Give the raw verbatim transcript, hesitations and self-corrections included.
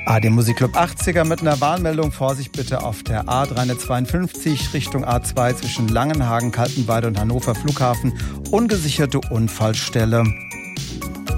A D Musikclub achtziger mit einer Warnmeldung. Vorsicht bitte auf der A dreihundertzweiundfünfzig Richtung A zwei zwischen Langenhagen, Kaltenweide und Hannover Flughafen. Ungesicherte Unfallstelle.